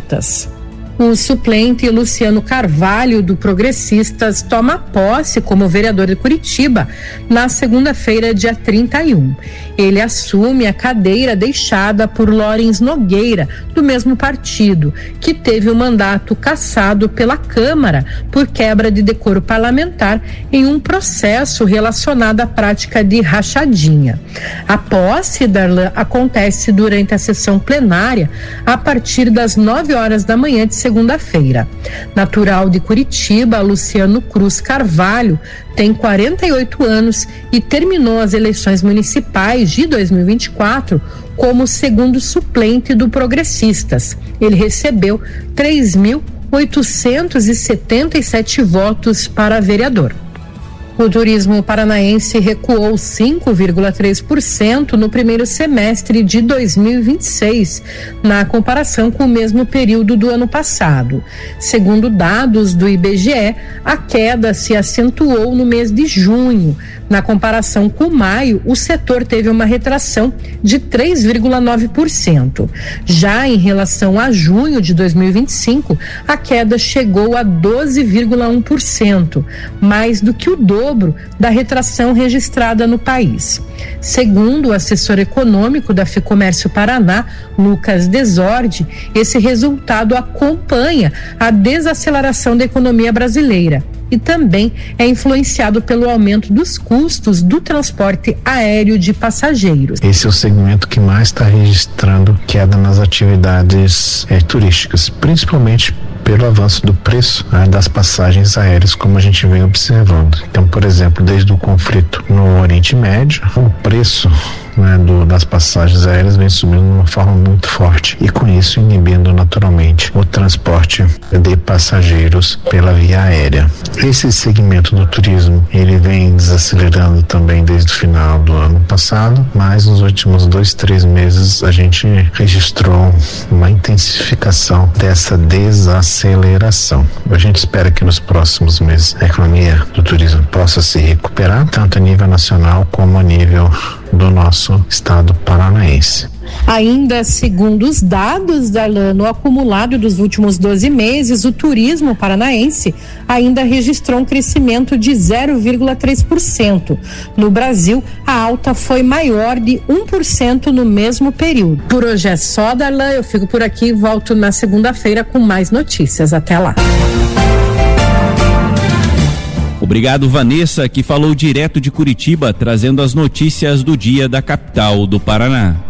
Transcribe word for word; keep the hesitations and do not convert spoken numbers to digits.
Pelotas. O suplente Luciano Carvalho, do Progressistas, toma posse como vereador de Curitiba na segunda-feira, dia trinta e um. Ele assume a cadeira deixada por Lawrence Nogueira, do mesmo partido, que teve o mandato cassado pela Câmara por quebra de decoro parlamentar em um processo relacionado à prática de rachadinha. A posse, Darlan, acontece durante a sessão plenária a partir das nove horas da manhã de segunda-feira. Natural de Curitiba, Luciano Cruz Carvalho tem quarenta e oito anos e terminou as eleições municipais de dois mil e vinte e quatro como segundo suplente do Progressistas. Ele recebeu três mil oitocentos e setenta e sete votos para vereador. O turismo paranaense recuou cinco vírgula três por cento no primeiro semestre de dois mil e vinte e seis, na comparação com o mesmo período do ano passado. Segundo dados do I B G E, a queda se acentuou no mês de junho. Na comparação com maio, o setor teve uma retração de três vírgula nove por cento. Já em relação a junho de dois mil e vinte e cinco, a queda chegou a doze vírgula um por cento, mais do que o dobro da retração registrada no país. Segundo o assessor econômico da Ficomércio Paraná, Lucas Desordi, esse resultado acompanha a desaceleração da economia brasileira e também é influenciado pelo aumento dos custos do transporte aéreo de passageiros. Esse é o segmento que mais está registrando queda nas atividades é, turísticas, principalmente pelo avanço do preço, né, das passagens aéreas, como a gente vem observando. Então, por exemplo, desde o conflito no Oriente Médio, o preço, né, do, das passagens aéreas vem subindo de uma forma muito forte e com isso inibindo naturalmente o transporte de passageiros pela via aérea. Esse segmento do turismo, ele vem desacelerando também desde o final do ano passado, mas nos últimos dois, três meses a gente registrou uma intensificação dessa desaceleração. A gente espera que nos próximos meses a economia do turismo possa se recuperar, tanto a nível nacional como a nível do nosso estado paranaense. Ainda segundo os dados da Darlan, no acumulado dos últimos doze meses, o turismo paranaense ainda registrou um crescimento de zero vírgula três por cento. No Brasil, a alta foi maior de um por cento no mesmo período. Por hoje é só, Darlan, eu fico por aqui e volto na segunda-feira com mais notícias. Até lá. Obrigado, Vanessa, que falou direto de Curitiba, trazendo as notícias do dia da capital do Paraná.